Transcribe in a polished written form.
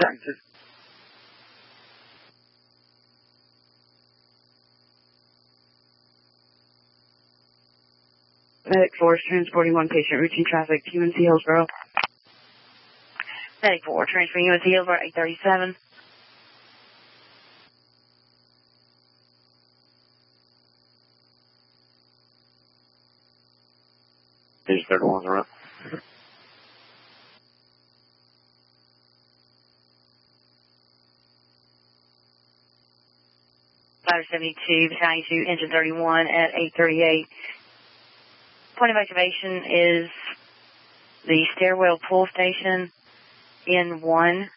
Medic 4 is transporting one patient, routine traffic, UNC Hillsborough. Medic 4, transferring UNC Hillsborough, 837. Page 31's around. Ladder 72, Battalion 2, Engine 31 at 838. Point of activation is the stairwell pull station in 1.